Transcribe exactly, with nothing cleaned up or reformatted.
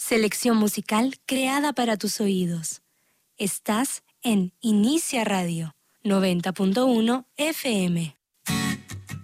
Selección musical creada para tus oídos. Estás en Inicia Radio, noventa punto uno F M.